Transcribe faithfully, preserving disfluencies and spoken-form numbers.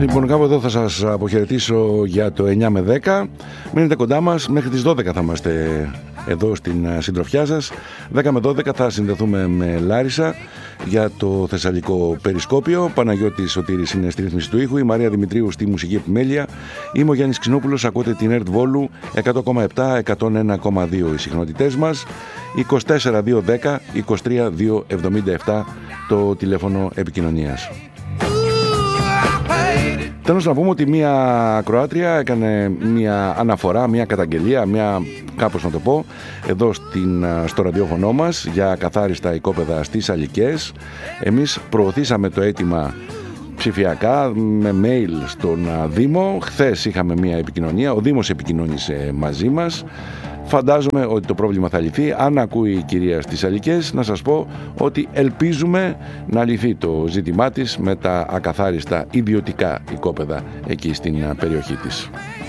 Λοιπόν, κάπου εδώ θα σας αποχαιρετήσω για το εννιά με δέκα. Μείνετε κοντά μας, μέχρι τις δώδεκα θα είμαστε εδώ στην συντροφιά σας. δέκα με δώδεκα θα συνδεθούμε με Λάρισα για το Θεσσαλικό Περισκόπιο. Παναγιώτης Σωτήρης είναι στη ρύθμιση του ήχου, η Μαρία Δημητρίου στη μουσική επιμέλεια. Είμαι ο Γιάννης Ξινόπουλος, ακούτε την ΕΡΤ Βόλου εκατό κόμμα επτά, εκατόν ένα κόμμα δύο οι συχνότητές μας. είκοσι τέσσερα δύο δέκα, είκοσι τρία δύο εβδομήντα επτά το τηλέφωνο επικοινωνίας. Τέλος, να πούμε ότι μία Κροάτρια έκανε μία αναφορά, μία καταγγελία, μία, κάπως να το πω, εδώ στην, στο ραδιόφωνο μας για καθάριστα οικόπεδα στις Αλικές. Εμείς προωθήσαμε το αίτημα ψηφιακά με mail στον Δήμο. Χθες είχαμε μία επικοινωνία, ο Δήμος επικοινώνησε μαζί μας. Φαντάζομαι ότι το πρόβλημα θα λυθεί. Αν ακούει η κυρία στις Αλικές, να σας πω ότι ελπίζουμε να λυθεί το ζήτημά της με τα ακαθάριστα ιδιωτικά οικόπεδα εκεί στην περιοχή της.